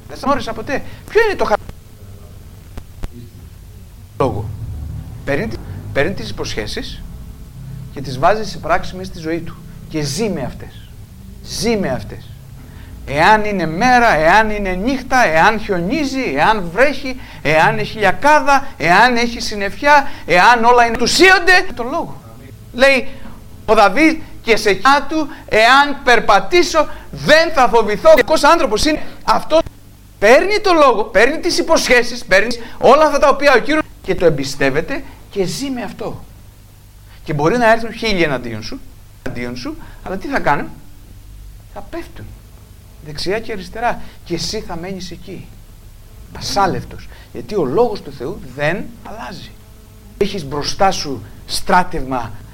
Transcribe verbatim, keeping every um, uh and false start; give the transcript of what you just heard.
Δεν θα γνώρισα ποτέ. Ποιο είναι το χαρακτηριστικό λόγο? Παίρνει, παίρνει τις υποσχέσεις και τις βάζει σε πράξη μέσα στη ζωή του. Και ζει με αυτές. Ζει με αυτές. Εάν είναι μέρα, εάν είναι νύχτα, εάν χιονίζει, εάν βρέχει, εάν έχει λιακάδα, εάν έχει συννεφιά, εάν όλα είναι τουσίονται, τον λόγο. Λέει ο Δαβίδ, και σε χιά του, εάν περπατήσω, δεν θα φοβηθώ. Ο άνθρωπος είναι αυτό. Παίρνει το λόγο, παίρνει τις υποσχέσεις, παίρνει όλα αυτά τα οποία ο Κύριος και το εμπιστεύεται και ζει με αυτό. Και μπορεί να έρθουν χίλιοι εναντίον σου, εναντίον σου, αλλά τι θα κάνουν? Θα πέφτουν δεξιά και αριστερά και εσύ θα μένεις εκεί, ασάλευτος, γιατί ο λόγος του Θεού δεν αλλάζει. Έχεις μπροστά σου στράτευμα